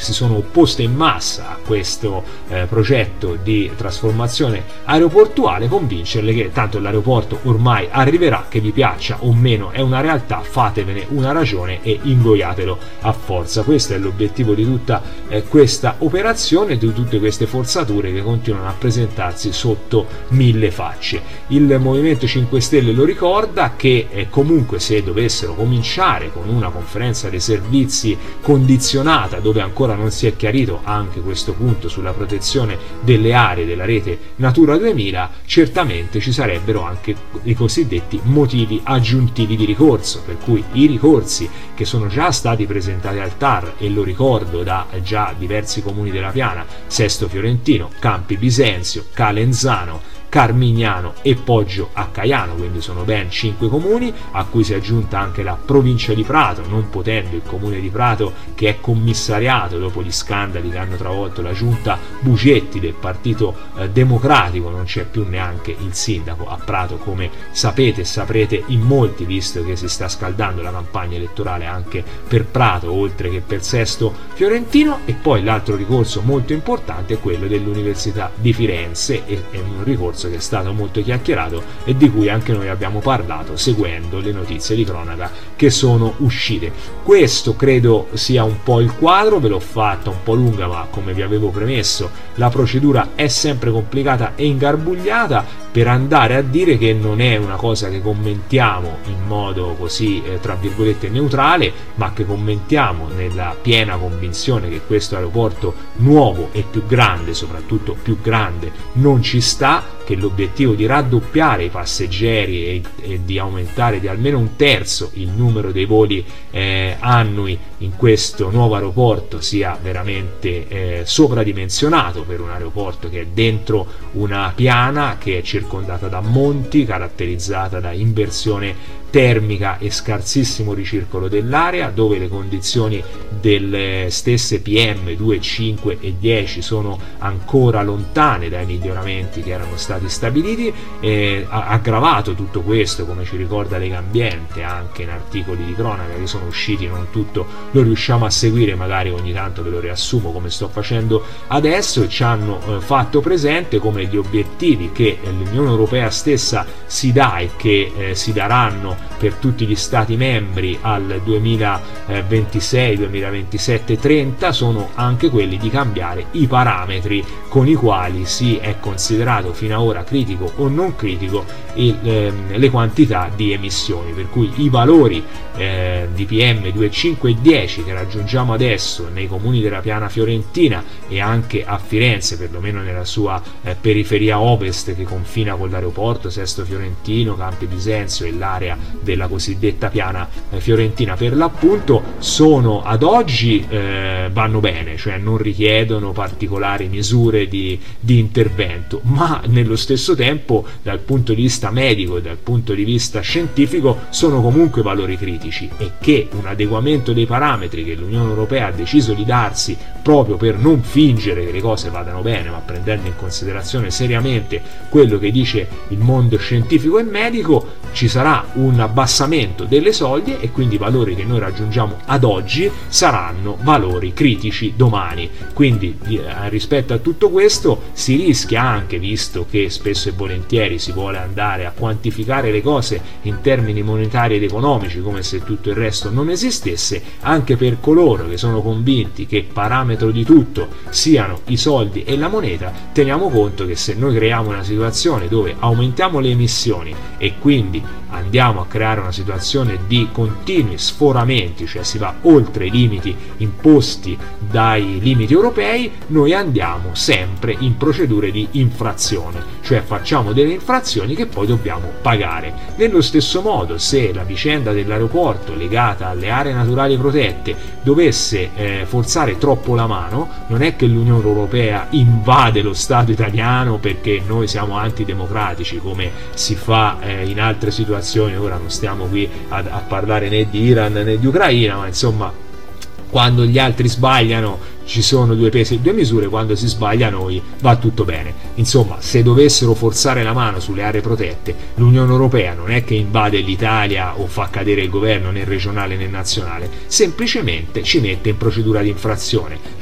si sono opposte in massa a questo progetto di trasformazione aeroportuale, convincerle che tanto l'aeroporto ormai arriverà, che vi piaccia o meno è una realtà, fatevene una ragione e ingoiatelo a forza. Questo è l'obiettivo di tutta questa operazione, di tutte queste forzature che continuano a presentarsi sotto mille facce. Il Movimento 5 Stelle lo ricorda che comunque se dovessero cominciare con una conferenza dei servizi condizionata, dove ancora non si è chiarito anche questo punto sulla protezione delle aree della rete Natura 2000, certamente ci sarebbero anche i cosiddetti motivi aggiuntivi di ricorso, per cui i ricorsi che sono già stati presentati al TAR, e lo ricordo da già diversi comuni della Piana, Sesto Fiorentino, Campi Bisenzio, Calenzano, Carmignano e Poggio a Caiano, quindi sono ben 5 comuni, a cui si è aggiunta anche la provincia di Prato, non potendo il comune di Prato, che è commissariato dopo gli scandali che hanno travolto la giunta Bugetti del Partito Democratico, non c'è più neanche il sindaco a Prato, come sapete e saprete in molti, visto che si sta scaldando la campagna elettorale anche per Prato oltre che per Sesto Fiorentino. E poi l'altro ricorso molto importante è quello dell'Università di Firenze, e è un ricorso che è stato molto chiacchierato e di cui anche noi abbiamo parlato seguendo le notizie di cronaca che sono uscite. Questo credo sia un po' il quadro, ve l'ho fatta un po' lunga, ma come vi avevo premesso la procedura è sempre complicata e ingarbugliata, per andare a dire che non è una cosa che commentiamo in modo così tra virgolette neutrale, ma che commentiamo nella piena convinzione che questo aeroporto nuovo e più grande, soprattutto più grande, non ci sta, che l'obiettivo di raddoppiare i passeggeri e di aumentare di almeno un terzo il numero dei voli annui in questo nuovo aeroporto sia veramente sovradimensionato per un aeroporto che è dentro una piana che è circondata da monti, caratterizzata da inversione termica e scarsissimo ricircolo dell'area, dove le condizioni delle stesse PM2, 5 e 10 sono ancora lontane dai miglioramenti che erano stati stabiliti. Aggravato tutto questo, come ci ricorda Legambiente anche in articoli di cronaca che sono usciti, non tutto lo riusciamo a seguire, magari ogni tanto ve lo riassumo come sto facendo adesso, e ci hanno fatto presente come gli obiettivi che l'Unione Europea stessa si dà e che si daranno per tutti gli stati membri al 2026, 2027, 30 sono anche quelli di cambiare i parametri con i quali si è considerato fino ad ora critico o non critico le quantità di emissioni, per cui i valori di PM2, 5 e 10 che raggiungiamo adesso nei comuni della Piana Fiorentina e anche a Firenze, perlomeno nella sua periferia ovest che confina con l'aeroporto, Sesto Fiorentino, Campi Bisenzio e l'area della cosiddetta Piana Fiorentina per l'appunto, sono ad oggi vanno bene, cioè non richiedono particolari misure di intervento, ma nello stesso tempo dal punto di vista medico e dal punto di vista scientifico sono comunque valori critici, e che un adeguamento dei parametri che l'Unione Europea ha deciso di darsi proprio per non fingere che le cose vadano bene, ma prendendo in considerazione seriamente quello che dice il mondo scientifico e medico, ci sarà un abbassamento delle soglie e quindi i valori che noi raggiungiamo ad oggi saranno valori critici domani. Quindi rispetto a tutto questo si rischia anche, visto che spesso e volentieri si vuole andare a quantificare le cose in termini monetari ed economici come se tutto il resto non esistesse, anche per coloro che sono convinti che parametro di tutto siano i soldi e la moneta, teniamo conto che se noi creiamo una situazione dove aumentiamo le emissioni e quindi andiamo a creare una situazione di continui sforamenti, cioè si va oltre i limiti imposti dai limiti europei, noi andiamo sempre in procedure di infrazione, cioè facciamo delle infrazioni che poi dobbiamo pagare. Nello stesso modo, se la vicenda dell'aeroporto legata alle aree naturali protette dovesse forzare troppo la mano, non è che l'Unione Europea invade lo Stato italiano perché noi siamo antidemocratici come si fa in altre situazioni. Ora non stiamo qui a parlare né di Iran né di Ucraina, ma insomma, quando gli altri sbagliano ci sono due pesi e due misure, quando si sbaglia noi va tutto bene. Insomma, se dovessero forzare la mano sulle aree protette, l'Unione Europea non è che invade l'Italia o fa cadere il governo né regionale né nazionale, semplicemente ci mette in procedura di infrazione.